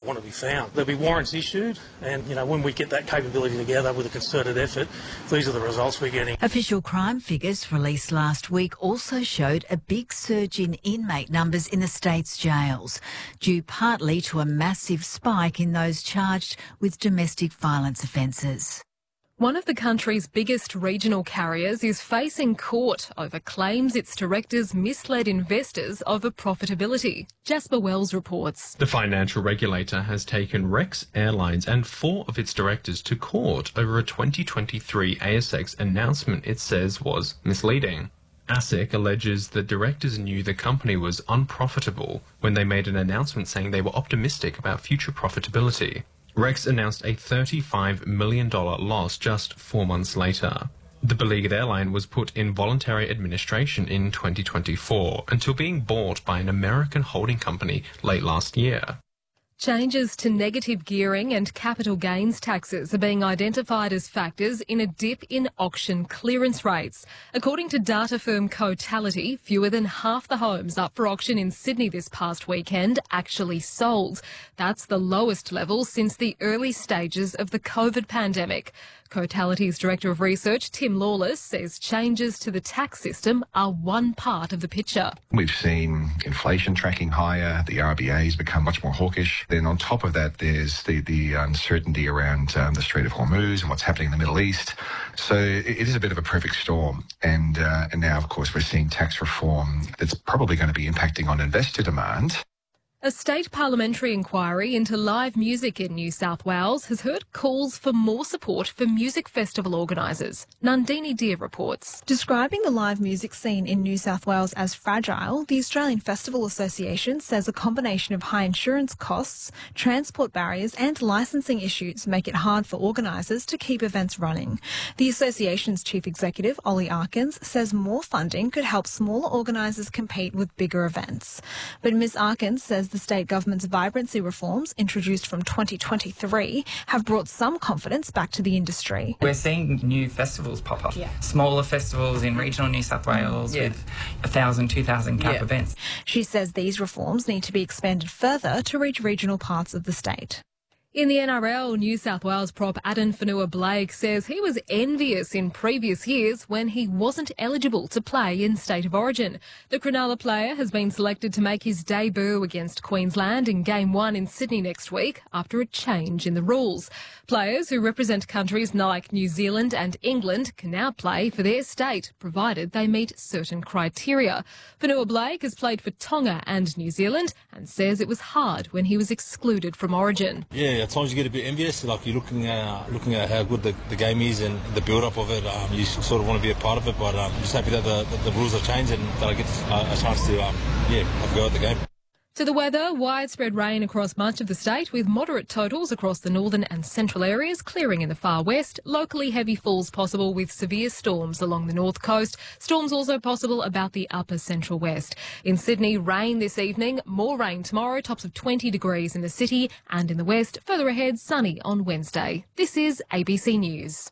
want to be found. There'll be warrants issued, and, when we get that capability together with a concerted effort, these are the results we're getting. Official crime figures released last week also showed a big surge in inmate numbers in the state's jails, due partly to a massive spike in those charged with domestic violence offences. One of the country's biggest regional carriers is facing court over claims its directors misled investors over profitability. Jasper Wells reports. The financial regulator has taken Rex Airlines and 4 of its directors to court over a 2023 ASX announcement it says was misleading. ASIC alleges the directors knew the company was unprofitable when they made an announcement saying they were optimistic about future profitability. Rex announced a $35 million loss just 4 months later. The beleaguered airline was put in voluntary administration in 2024 until being bought by an American holding company late last year. Changes to negative gearing and capital gains taxes are being identified as factors in a dip in auction clearance rates. According to data firm Cotality, fewer than half the homes up for auction in Sydney this past weekend actually sold. That's the lowest level since the early stages of the COVID pandemic. Cotality's Director of Research, Tim Lawless, says changes to the tax system are one part of the picture. We've seen inflation tracking higher, the RBA's become much more hawkish. Then on top of that, there's the uncertainty around the Strait of Hormuz and what's happening in the Middle East. So it is a bit of a perfect storm. And now, of course, we're seeing tax reform that's probably going to be impacting on investor demand. A state parliamentary inquiry into live music in New South Wales has heard calls for more support for music festival organisers. Nandini Deer reports. Describing the live music scene in New South Wales as fragile, the Australian Festival Association says a combination of high insurance costs, transport barriers and licensing issues make it hard for organisers to keep events running. The association's chief executive, Ollie Arkins, says more funding could help smaller organisers compete with bigger events. But Ms Arkins says the state government's vibrancy reforms, introduced from 2023, have brought some confidence back to the industry. We're seeing new festivals pop up. Smaller festivals in regional New South Wales with 1,000, 2,000 cap events. She says these reforms need to be expanded further to reach regional parts of the state. In the NRL, New South Wales prop Addin Fonua-Blake says he was envious in previous years when he wasn't eligible to play in State of Origin. The Cronulla player has been selected to make his debut against Queensland in Game 1 in Sydney next week after a change in the rules. Players who represent countries like New Zealand and England can now play for their state, provided they meet certain criteria. Fonua-Blake has played for Tonga and New Zealand and says it was hard when he was excluded from Origin. Yeah, at times you get a bit envious, like you're looking at how good the game is and the build-up of it. You sort of want to be a part of it, but I'm just happy that the rules have changed and that I get a chance to have a go at the game. To the weather, widespread rain across much of the state with moderate totals across the northern and central areas, clearing in the far west. Locally heavy falls possible with severe storms along the north coast. Storms also possible about the upper central west. In Sydney, rain this evening, more rain tomorrow, tops of 20 degrees in the city and in the west. Further ahead, sunny on Wednesday. This is ABC News.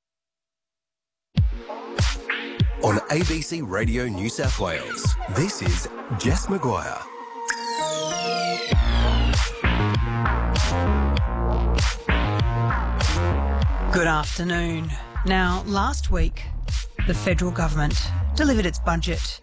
On ABC Radio New South Wales, this is Jess Maguire. Good afternoon. Now, last week, the federal government delivered its budget.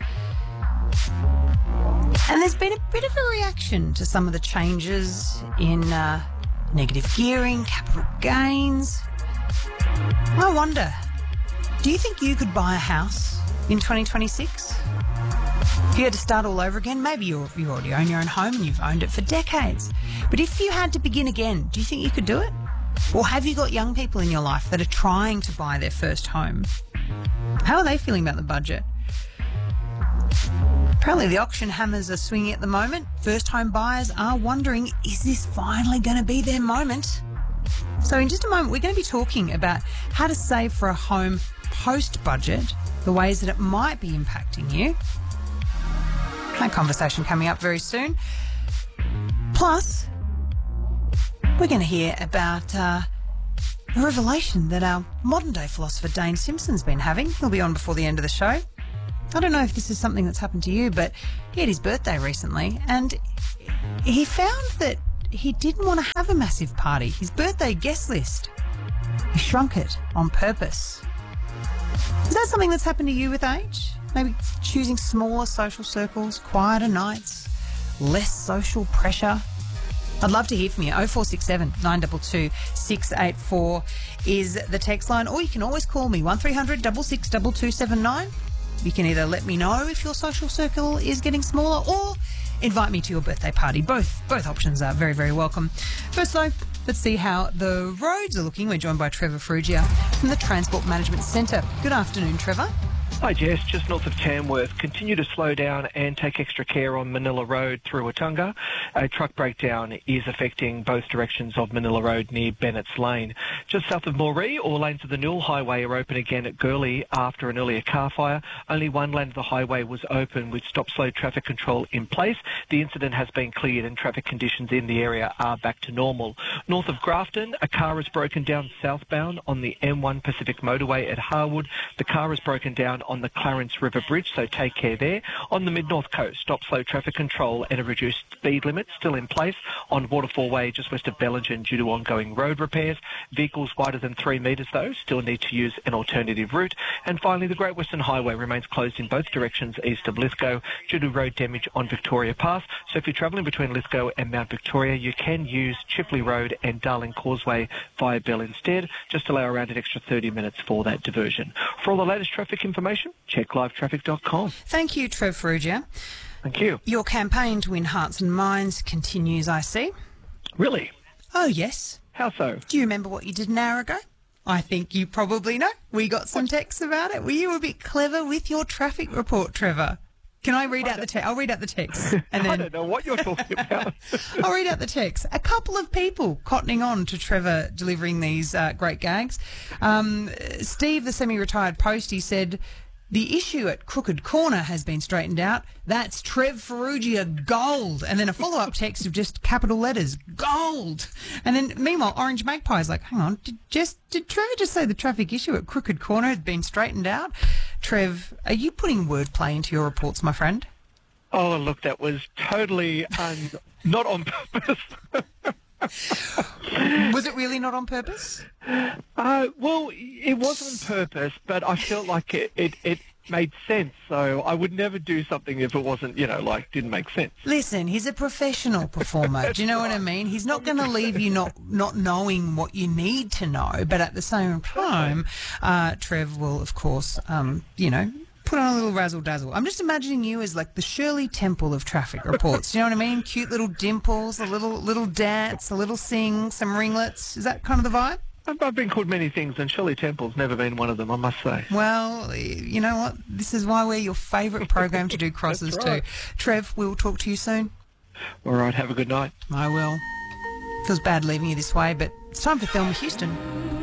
And there's been a bit of a reaction to some of the changes in negative gearing, capital gains. I wonder, do you think you could buy a house in 2026? If you had to start all over again, maybe you already own your own home and you've owned it for decades. But if you had to begin again, do you think you could do it? Or have you got young people in your life that are trying to buy their first home? How are they feeling about the budget? Apparently the auction hammers are swinging at the moment. First home buyers are wondering, is this finally going to be their moment? So in just a moment, we're going to be talking about how to save for a home post-budget, the ways that it might be impacting you. That conversation coming up very soon. Plus, we're going to hear about a revelation that our modern-day philosopher Dane Simpson's been having. He'll be on before the end of the show. I don't know if this is something that's happened to you, but he had his birthday recently, and he found that he didn't want to have a massive party. His birthday guest list, he shrunk it on purpose. Is that something that's happened to you with age? Maybe choosing smaller social circles, quieter nights, less social pressure? I'd love to hear from you. 0467 922 684 is the text line, or you can always call me 1300 66 2279. You can either let me know if your social circle is getting smaller or invite me to your birthday party. Both options are very, very welcome. First though, let's see how the roads are looking. We're joined by Trevor Ferrugia from the Transport Management Centre. Good afternoon, Trevor. Hi Jess, just north of Tamworth. Continue to slow down and take extra care on Manila Road through Wahtunga. A truck breakdown is affecting both directions of Manila Road near Bennett's Lane. Just south of Moree, all lanes of the Newell Highway are open again at Gurley after an earlier car fire. Only one lane of the highway was open with stop-slow traffic control in place. The incident has been cleared and traffic conditions in the area are back to normal. North of Grafton, a car has broken down southbound on the M1 Pacific Motorway at Harwood. The car has broken down on the Clarence River Bridge, so take care there. On the Mid-North Coast, stop-slow traffic control and a reduced speed limit still in place on Waterfall Way just west of Bellingen due to ongoing road repairs. Vehicles wider than 3 metres, though, still need to use an alternative route. And finally, the Great Western Highway remains closed in both directions east of Lithgow due to road damage on Victoria Pass. So if you're travelling between Lithgow and Mount Victoria, you can use Chipley Road and Darling Causeway via Bell instead. Just allow around an extra 30 minutes for that diversion. For all the latest traffic information, check livetraffic.com. Thank you, Trev Ferrugia. Thank you. Your campaign to win hearts and minds continues, I see. Really? Oh, yes. How so? Do you remember what you did an hour ago? I think you probably know. We got some texts about it. Were you a bit clever with your traffic report, Trevor? Can I read out the text? I'll read out the text. And then I don't know what you're talking about. I'll read out the text. A couple of people cottoning on to Trevor delivering these great gags. Steve, the semi-retired postie, said, the issue at Crooked Corner has been straightened out. That's Trev Ferrugia gold. And then a follow-up text of just capital letters, gold. And then meanwhile, Orange Magpie's like, hang on, did Trevor just say the traffic issue at Crooked Corner had been straightened out? Trev, are you putting wordplay into your reports, my friend? Oh, look, that was totally not on purpose. Was it really not on purpose? Well, it was on purpose, but I felt like it made sense. So I would never do something if it wasn't, didn't make sense. Listen, he's a professional performer. Do you know what I mean? He's not going to leave you not knowing what you need to know, but at the same time, Trev will, of course, put on a little razzle-dazzle. I'm just imagining you as like the Shirley Temple of traffic reports. Do you know what I mean? Cute little dimples, a little dance, a little sing, some ringlets. Is that kind of the vibe? I've been called many things, and Shirley Temple's never been one of them, I must say. Well, you know what? This is why we're your favourite program to do crosses right. to. Trev, we'll talk to you soon. All right, have a good night. I will. Feels bad leaving you this way, but it's time for Thelma Houston.